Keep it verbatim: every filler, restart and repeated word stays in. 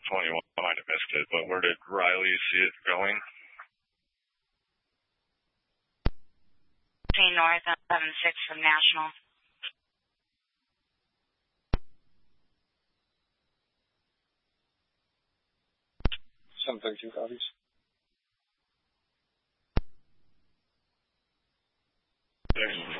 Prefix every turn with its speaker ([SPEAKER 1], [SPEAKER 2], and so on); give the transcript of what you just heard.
[SPEAKER 1] twenty-one. I might have missed it, but where did Riley see it going?
[SPEAKER 2] North eleven six from National.
[SPEAKER 3] seven thirty-two copies.
[SPEAKER 1] There's